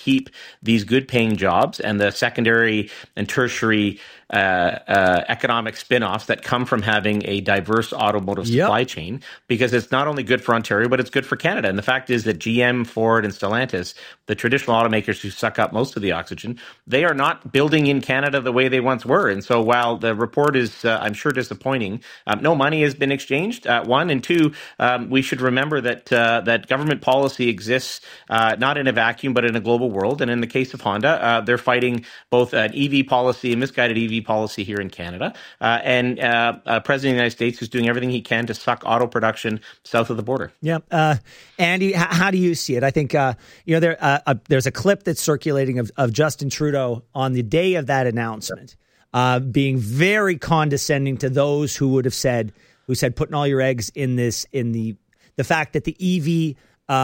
keep these good paying jobs and the secondary and tertiary economic spin-offs that come from having a diverse automotive supply chain, because it's not only good for Ontario, but it's good for Canada. And the fact is that GM, Ford, and Stellantis, the traditional automakers who suck up most of the oxygen, they are not building in Canada the way they once were. And so while the report is, I'm sure, disappointing, no money has been exchanged, one. And two, we should remember that that government policy exists not in a vacuum, but in a global world. And in the case of Honda, they're fighting both an EV policy, a misguided EV policy here in Canada, and President of the United States who's doing everything he can to suck auto production south of the border. Yeah. Andy, how do you see it? I think, there's a clip that's circulating of Justin Trudeau on the day of that announcement, being very condescending to those who said putting all your eggs in the fact that the EV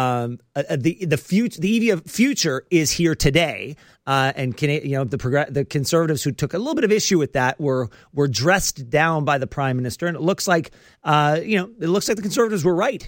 the EV future is here today, and the Conservatives who took a little bit of issue with that were dressed down by the Prime Minister, and it looks like the Conservatives were right.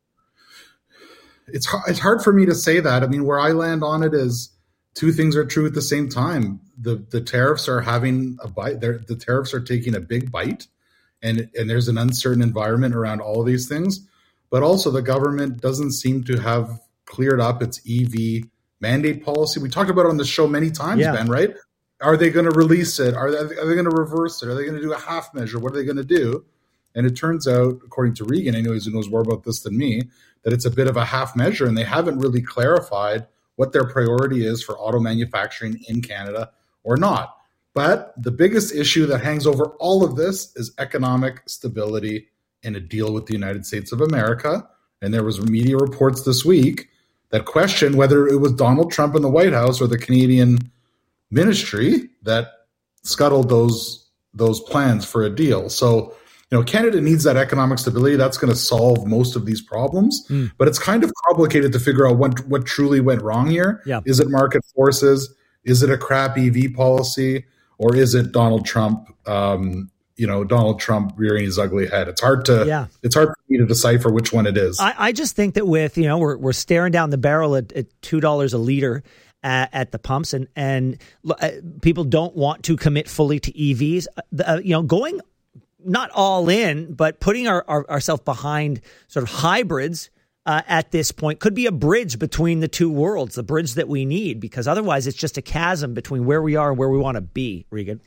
It's hard for me to say that. I mean, where I land on it is two things are true at the same time. The tariffs are having a bite. The tariffs are taking a big bite, and there's an uncertain environment around all of these things. But also the government doesn't seem to have cleared up its EV mandate policy. We talked about it on the show many times, Ben, right? Are they going to release it? Are they going to reverse it? Are they going to do a half measure? What are they going to do? And it turns out, according to Regan, anyways, who knows more about this than me, that it's a bit of a half measure, and they haven't really clarified what their priority is for auto manufacturing in Canada or not. But the biggest issue that hangs over all of this is economic stability in a deal with the United States of America. And there was media reports this week that questioned whether it was Donald Trump in the White House or the Canadian ministry that scuttled those plans for a deal. So, Canada needs that economic stability. That's going to solve most of these problems. But it's kind of complicated to figure out what truly went wrong here. Yeah. Is it market forces? Is it a crap EV policy? Or is it Donald Trump Donald Trump rearing his ugly head? It's hard for me to decipher which one it is. I just think that with, we're staring down the barrel at $2 a liter at the pumps, and people don't want to commit fully to EVs. Going not all in, but putting ourselves behind sort of hybrids at this point could be a bridge between the two worlds, the bridge that we need, because otherwise it's just a chasm between where we are and where we want to be, Regan.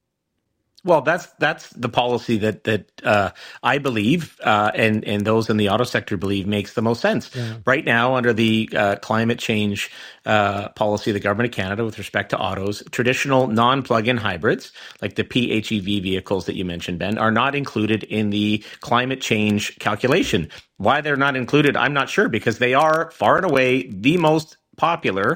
Well, that's the policy that I believe and those in the auto sector believe makes the most sense. Yeah. Right now, under the climate change policy of the Government of Canada with respect to autos, traditional non-plug-in hybrids, like the PHEV vehicles that you mentioned, Ben, are not included in the climate change calculation. Why they're not included, I'm not sure, because they are far and away the most popular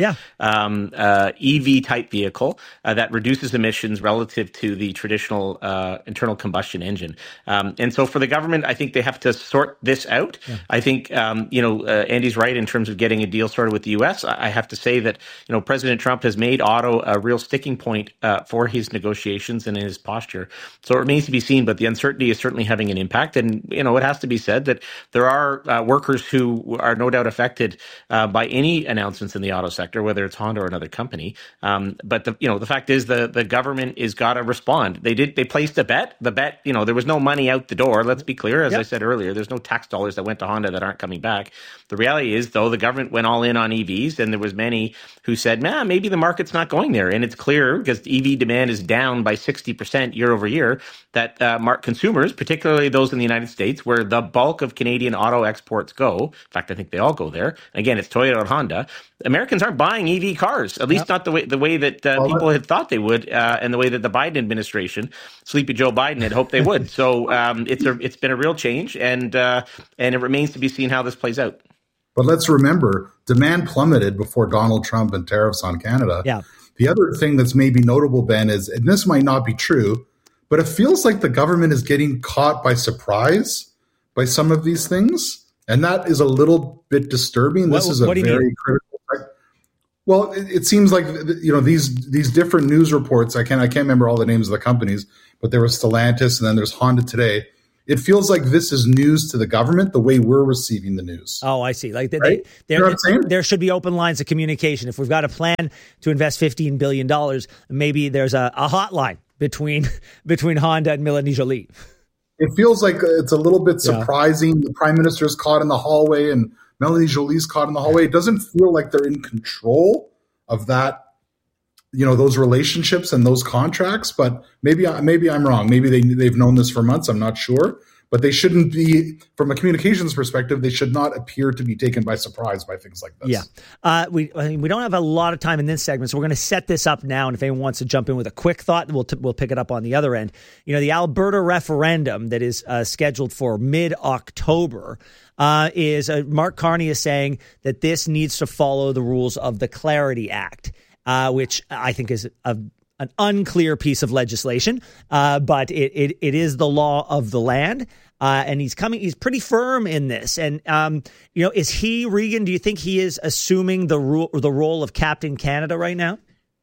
EV type vehicle that reduces emissions relative to the traditional internal combustion engine. And so for the government, I think they have to sort this out. Yeah. I think, Andy's right in terms of getting a deal started with the U.S. I have to say that, President Trump has made auto a real sticking point for his negotiations and in his posture. So it remains to be seen, but the uncertainty is certainly having an impact. And, it has to be said that there are workers who are no doubt affected by any announcements in the auto sector, whether it's Honda or another company. But the fact is the government is got to respond. They placed a bet. The bet, there was no money out the door. Let's be clear. As I said earlier, there's no tax dollars that went to Honda that aren't coming back. The reality is, though, the government went all in on EVs, and there was many who said, maybe the market's not going there. And it's clear, because EV demand is down by 60% year over year, that consumers, particularly those in the United States, where the bulk of Canadian auto exports go, in fact, I think they all go there. Again, it's Toyota and Honda. Americans aren't buying EV cars, at least not the way that people had thought they would, and the way that the Biden administration, Sleepy Joe Biden, had hoped they would. So it's been a real change, and it remains to be seen how this plays out. But let's remember, demand plummeted before Donald Trump and tariffs on Canada. Yeah. The other thing that's maybe notable, Ben, is, and this might not be true, but it feels like the government is getting caught by surprise by some of these things, and that is a little bit disturbing. This is a very critical. Well, it seems like these different news reports. I can't remember all the names of the companies, but there was Stellantis, and then there's Honda today. it feels like this is news to the government the way we're receiving the news. Oh, I see. Like right? You know what I'm saying? There should be open lines of communication. If we've got a plan to invest $15 billion, maybe there's a hotline between Honda and Mélanie Joly. It feels like it's a little bit surprising. The Prime Minister's caught in the hallway and Mélanie Joly's caught in the hallway. It doesn't feel like they're in control of that, those relationships and those contracts. But maybe I'm wrong. Maybe they've known this for months. I'm not sure. But they shouldn't be, from a communications perspective, they should not appear to be taken by surprise by things like this. Yeah. We don't have a lot of time in this segment, so we're going to set this up now. And if anyone wants to jump in with a quick thought, we'll pick it up on the other end. The Alberta referendum that is scheduled for mid-October is Mark Carney is saying that this needs to follow the rules of the Clarity Act, which I think is an unclear piece of legislation, but it is the law of the land. And he's pretty firm in this. And, is he, Regan, do you think he is assuming the role of Captain Canada right now?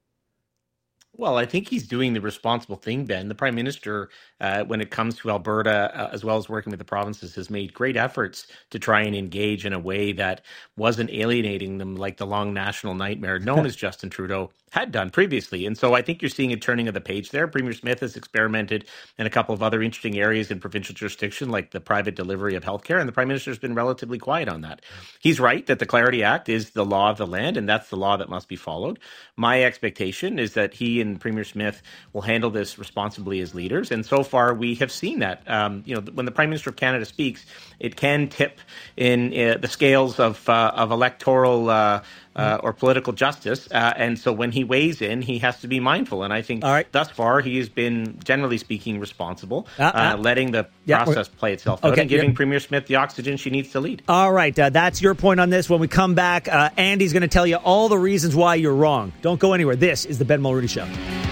Well, I think he's doing the responsible thing, Ben. The Prime Minister, when it comes to Alberta, as well as working with the provinces, has made great efforts to try and engage in a way that wasn't alienating them like the long national nightmare known as Justin Trudeau had done previously. And so I think you're seeing a turning of the page there. Premier Smith has experimented in a couple of other interesting areas in provincial jurisdiction, like the private delivery of healthcare, and the Prime Minister's been relatively quiet on that. He's right that the Clarity Act is the law of the land, and that's the law that must be followed. My expectation is that he and Premier Smith will handle this responsibly as leaders, and so far we have seen that. When the Prime Minister of Canada speaks, it can tip in the scales of electoral or political justice, and so when he weighs in, he has to be mindful. And I think thus far he has been, generally speaking, responsible, letting the process play itself out and giving Premier Smith the oxygen she needs to lead. All right, that's your point on this. When we come back, Andy's going to tell you all the reasons why you're wrong. Don't go anywhere. This is the Ben Mulroney Show.